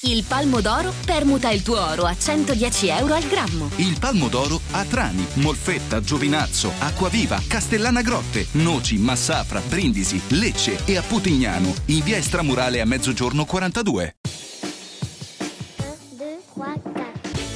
Il Palmo d'Oro permuta il tuo oro a 110 euro al grammo. Il Palmo d'Oro a Trani, Molfetta, Giovinazzo, Acquaviva, Castellana Grotte, Noci, Massafra, Brindisi, Lecce e a Putignano, in via Estramurale a Mezzogiorno 42.